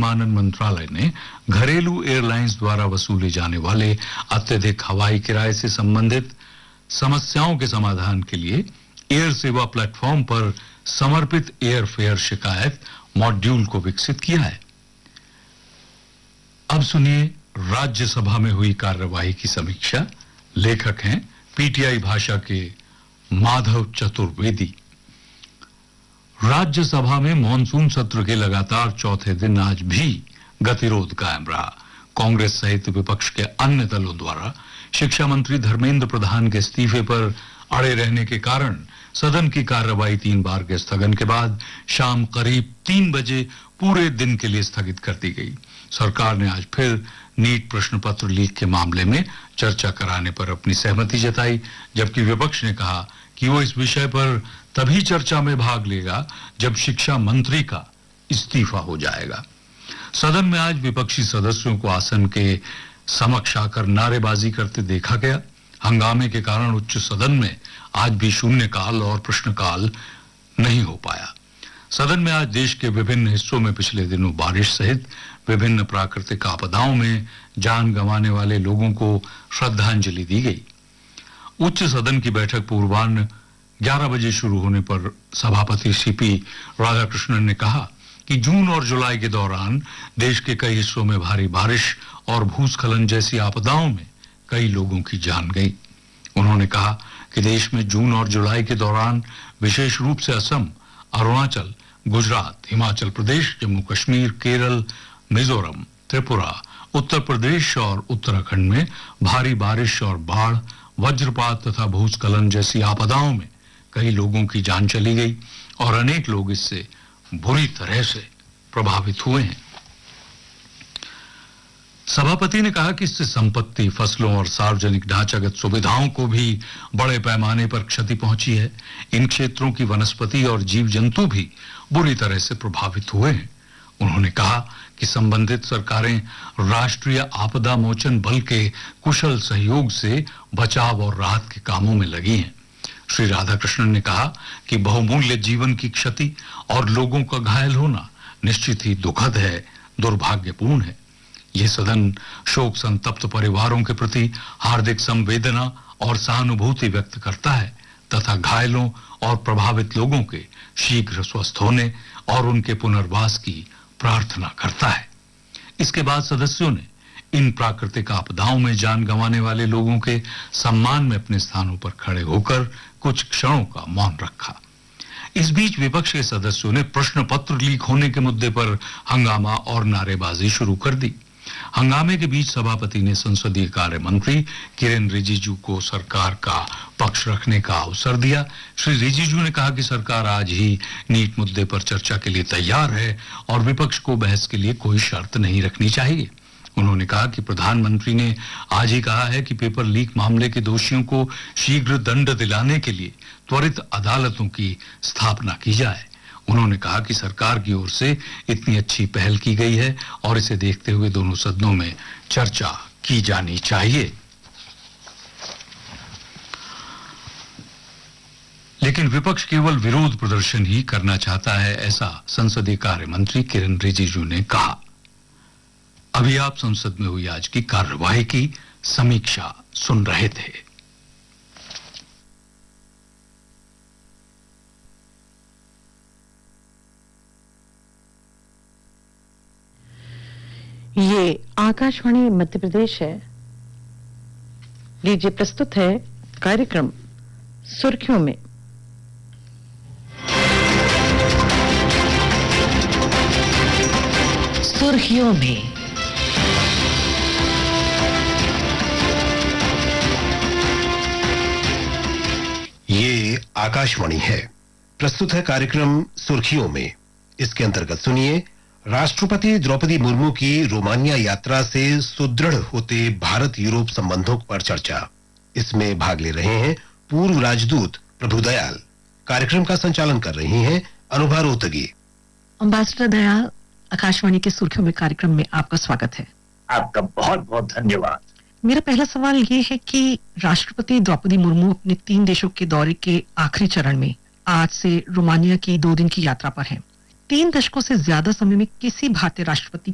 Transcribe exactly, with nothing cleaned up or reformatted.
विमानन मंत्रालय ने घरेलू एयरलाइंस द्वारा वसूले जाने वाले अत्यधिक हवाई किराए से संबंधित समस्याओं के समाधान के लिए एयर सेवा प्लेटफॉर्म पर समर्पित एयर फेयर शिकायत मॉड्यूल को विकसित किया है। अब सुनिए राज्यसभा में हुई कार्यवाही की समीक्षा। लेखक हैं पीटीआई भाषा के माधव चतुर्वेदी। राज्यसभा में मॉनसून सत्र के लगातार चौथे दिन आज भी गतिरोध कायम रहा। कांग्रेस सहित विपक्ष के अन्य दलों द्वारा शिक्षा मंत्री धर्मेंद्र प्रधान के इस्तीफे पर अड़े रहने के कारण सदन की कार्यवाही तीन बार के स्थगन के बाद शाम करीब तीन बजे पूरे दिन के लिए स्थगित कर दी गई। सरकार ने आज फिर नीट प्रश्न पत्र लीक के मामले में चर्चा कराने पर अपनी सहमति जताई, जबकि विपक्ष ने कहा कि वो इस विषय पर तभी चर्चा में भाग लेगा जब शिक्षा मंत्री का इस्तीफा हो जाएगा। सदन में आज विपक्षी सदस्यों को आसन के समक्ष आकर नारेबाजी करते देखा गया। हंगामे के कारण उच्च सदन में आज भी शून्यकाल और प्रश्नकाल नहीं हो पाया। सदन में आज देश के विभिन्न हिस्सों में पिछले दिनों बारिश सहित विभिन्न प्राकृतिक आपदाओं में जान गंवाने वाले लोगों को श्रद्धांजलि दी गई। उच्च सदन की बैठक पूर्वाह्न ग्यारह बजे शुरू होने पर सभापति सीपी राधाकृष्णन ने कहा कि जून और जुलाई के दौरान देश के कई हिस्सों में भारी बारिश और भूस्खलन जैसी आपदाओं में कई लोगों की जान गई। उन्होंने कहा कि देश में जून और जुलाई के दौरान विशेष रूप से असम, अरुणाचल, गुजरात, हिमाचल प्रदेश, जम्मू कश्मीर, केरल, मिजोरम, त्रिपुरा, उत्तर प्रदेश और उत्तराखंड में भारी बारिश और बाढ़, वज्रपात तथा भूस्खलन जैसी आपदाओं में कई लोगों की जान चली गई और अनेक लोग इससे बुरी तरह से प्रभावित हुए हैं। सभापति ने कहा कि इससे संपत्ति, फसलों और सार्वजनिक ढांचागत सुविधाओं को भी बड़े पैमाने पर क्षति पहुंची है। इन क्षेत्रों की वनस्पति और जीव जंतु भी बुरी तरह से प्रभावित हुए हैं। उन्होंने कहा कि संबंधित सरकारें राष्ट्रीय आपदा मोचन बल के कुशल सहयोग से बचाव और राहत के कामों में लगी हैं। श्री राधाकृष्णन ने कहा कि बहुमूल्य जीवन की क्षति और लोगों का घायल होना निश्चित ही दुखद है, दुर्भाग्यपूर्ण है। यह सदन शोक संतप्त परिवारों के प्रति हार्दिक संवेदना और सहानुभूति व्यक्त करता है तथा घायलों और प्रभावित लोगों के शीघ्र स्वस्थ होने और उनके पुनर्वास की प्रार्थना करता है। इसके बाद सदस्यों ने इन प्राकृतिक आपदाओं में जान गंवाने वाले लोगों के सम्मान में अपने स्थानों पर खड़े होकर कुछ क्षणों का मौन रखा। इस बीच विपक्ष के सदस्यों ने प्रश्न पत्र लीक होने के मुद्दे पर हंगामा और नारेबाजी शुरू कर दी। हंगामे के बीच सभापति ने संसदीय कार्य मंत्री किरेन रिजिजू को सरकार का पक्ष रखने का अवसर दिया। श्री रिजिजू ने कहा कि सरकार आज ही नीट मुद्दे पर चर्चा के लिए तैयार है और विपक्ष को बहस के लिए कोई शर्त नहीं रखनी चाहिए। उन्होंने कहा कि प्रधानमंत्री ने आज ही कहा है कि पेपर लीक मामले के दोषियों को शीघ्र दंड दिलाने के लिए त्वरित अदालतों की स्थापना की जाए। उन्होंने कहा कि सरकार की ओर से इतनी अच्छी पहल की गई है और इसे देखते हुए दोनों सदनों में चर्चा की जानी चाहिए। लेकिन विपक्ष केवल विरोध प्रदर्शन ही करना चाहता है, ऐसा संसदीय कार्य मंत्री किरेन रिजिजू ने कहा। अभी आप संसद में हुई आज की कार्यवाही की समीक्षा सुन रहे थे। ये आकाशवाणी मध्य प्रदेश है। लीजिए प्रस्तुत है कार्यक्रम सुर्खियों में। सुर्खियों में ये आकाशवाणी है। प्रस्तुत है कार्यक्रम सुर्खियों में। इसके अंतर्गत सुनिए राष्ट्रपति द्रौपदी मुर्मू की रोमानिया यात्रा से सुदृढ़ होते भारत यूरोप संबंधों पर चर्चा। इसमें भाग ले रहे हैं पूर्व राजदूत प्रभुदयाल। कार्यक्रम का संचालन कर रही हैं अनुभा रोहतगी। अम्बासडर दयाल, आकाशवाणी के सुर्खियों में कार्यक्रम में आपका स्वागत है। आपका बहुत बहुत धन्यवाद। मेरा पहला सवाल ये है कि राष्ट्रपति द्रौपदी मुर्मू अपने तीन देशों के दौरे के आखिरी चरण में आज से रोमानिया की दो दिन की यात्रा पर हैं। तीन दशकों से ज्यादा समय में किसी भारतीय राष्ट्रपति